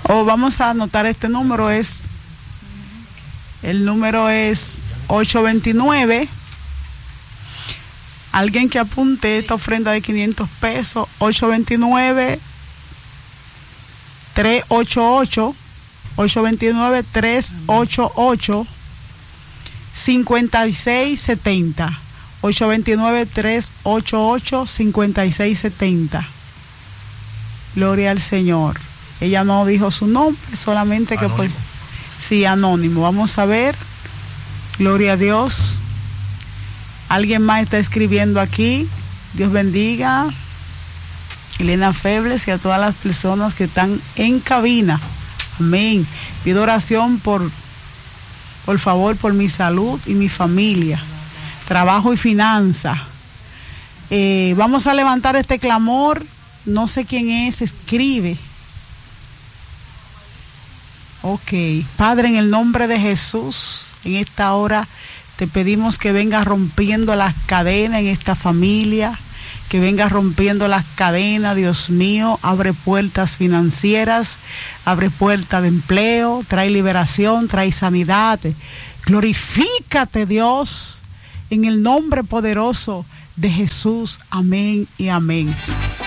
vamos a anotar este número, el número es 829. Alguien que apunte esta ofrenda de 500 pesos, 829-388-5670. 829-388-5670. Gloria al Señor. Ella no dijo su nombre, solamente que pues sí, anónimo. Vamos a ver. Gloria a Dios. Alguien más está escribiendo aquí. Dios bendiga Elena Febles y a todas las personas que están en cabina. Amén. Pido oración por favor, por mi salud y mi familia, trabajo y finanza. Vamos a levantar este clamor. No sé quién es, escribe. Ok. Padre, en el nombre de Jesús, en esta hora te pedimos que vengas rompiendo las cadenas en esta familia, que vengas rompiendo las cadenas, Dios mío. Abre puertas financieras, abre puertas de empleo, trae liberación, trae sanidad. Glorifícate, Dios, en el nombre poderoso de Jesús. Amén y amén.